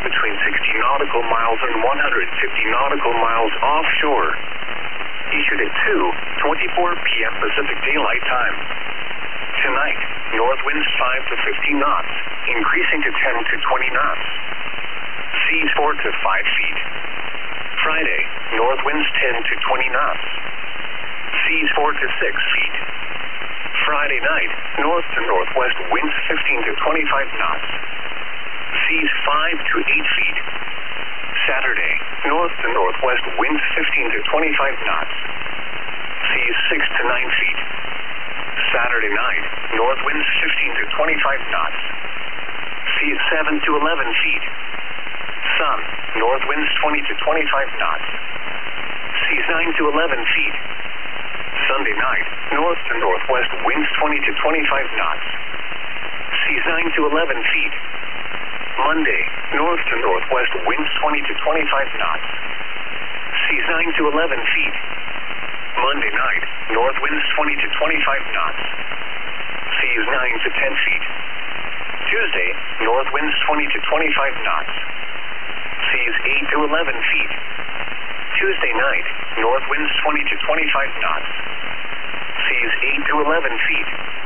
between 60 nautical miles and 150 nautical miles offshore. Issued at 2:24 p.m. Pacific Daylight Time. Tonight, north winds 5 to 15 knots, increasing to 10 to 20 knots. Seas 4 to 5 feet. Friday, north winds 10 to 20 knots. Seas 4 to 6 feet. Friday night, north to northwest winds 15 to 25 knots. Seas 5 to 8 feet. Saturday, north to northwest winds 15 to 25 knots. Seas 6 to 9 feet. Saturday night, north winds 15 to 25 knots. Seas 7 to 11 feet. Sun, north winds 20 to 25 knots. Seas 9 to 11 feet. Sunday night, north to northwest winds 20 to 25 knots. Seas 9 to 11 feet. Monday, north to northwest winds 20 to 25 knots. Seas 9 to 11 feet. Monday night, north winds 20 to 25 knots. Seas 9 to 10 feet. Tuesday, north winds 20 to 25 knots. Seas 8 to 11 feet. Tuesday night, north winds 20 to 25 knots. Seas 8 to 11 feet.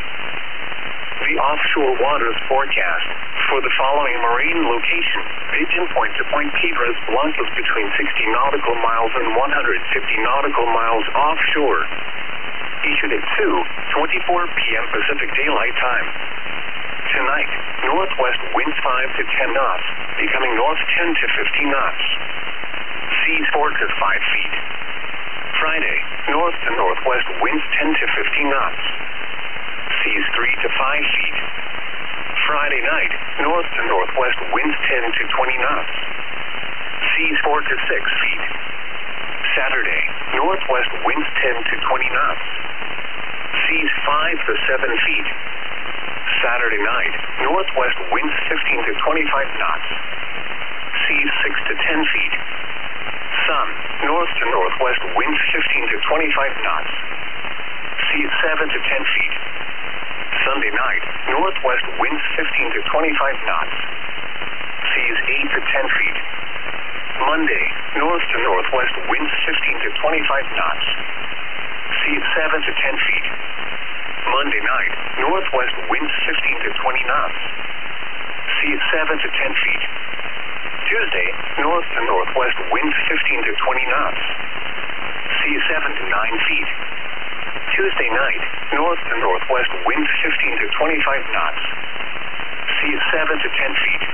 The offshore waters forecast for the following marine location: Pigeon Point to Point Piedras Blancas between 60 nautical miles and 150 nautical miles offshore. Issued at 2:24 p.m. Pacific Daylight Time. Tonight, northwest winds 5 to 10 knots, becoming north 10 to 15 knots. Seas 4 to 5 feet. Friday, north to northwest winds 10 to 15 knots. Seas 3 to 5 feet. Friday night, north to northwest winds 10 to 20 knots. Seas 4 to 6 feet. Saturday, northwest winds 10 to 20 knots. Seas 5 to 7 feet. Saturday night, northwest winds 15 to 25 knots. Seas 6 to 10 feet. Sun, north to northwest winds 15 to 25 knots. Seas 7 to 10 feet. Sunday night, northwest winds 15 to 25 knots. Seas 8 to 10 feet. Monday, north to northwest winds 15 to 25 knots. Seas 7 to 10 feet. Monday night, northwest winds 15 to 20 knots. Seas 7 to 10 feet. Tuesday, north to northwest winds 15 to 20 knots. Seas 7 to 9 feet. Tuesday night, north to northwest winds 15 to 25 knots. Seas 7 to 10 feet.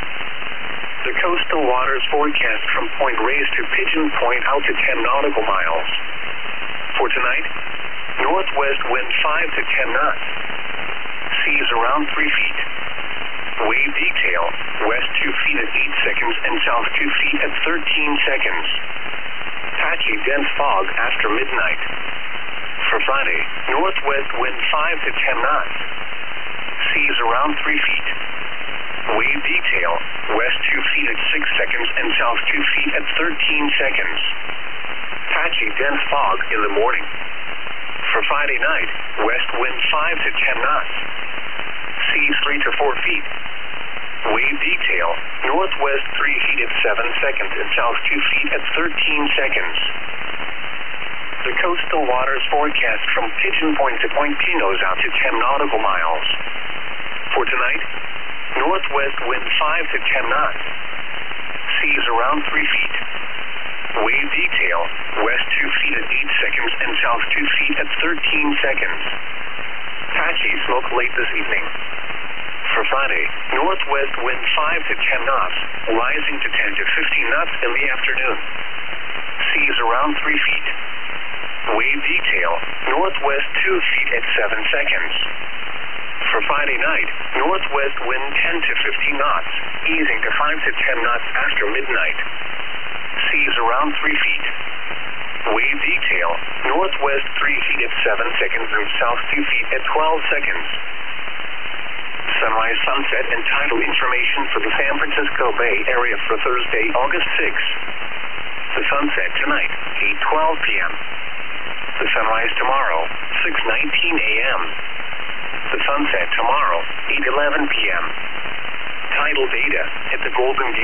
The coastal waters forecast from Point Reyes to Pigeon Point out to 10 nautical miles. For tonight, northwest wind 5 to 10 knots. Seas around 3 feet. Wave detail, west 2 feet at 8 seconds and south 2 feet at 13 seconds. Patchy dense fog after midnight. For Friday, northwest wind 5 to 10 knots. Seas around 3 feet. Wave detail, west 2 feet at 6 seconds and south 2 feet at 13 seconds. Patchy dense fog in the morning. For Friday night, west wind 5 to 10 knots. Seas 3 to 4 feet. Wave detail, northwest 3 feet at 7 seconds and south 2 feet at 13 seconds. The coastal waters forecast from Pigeon Point to Point Pinos out to 10 nautical miles. For tonight, northwest wind 5 to 10 knots. Seas around 3 feet. Wave detail, west 2 feet at 8 seconds and south 2 feet at 13 seconds. Patchy smoke late this evening. For Friday, northwest wind 5 to 10 knots, rising to 10 to 15 knots in the afternoon. Seas around 3 feet. Wave detail, northwest 2 feet at 7 seconds. For Friday night, northwest wind 10 to 15 knots, easing to 5 to 10 knots after midnight. Seas around 3 feet. Wave detail, northwest 3 feet at 7 seconds and south 2 feet at 12 seconds. Sunrise, sunset, and tidal information for the San Francisco Bay Area for Thursday, August 6th. The sunset tonight, 8:12 p.m. The sunrise tomorrow, 6:19 a.m. The sunset tomorrow, 8:11 p.m. Tidal data at the Golden Gate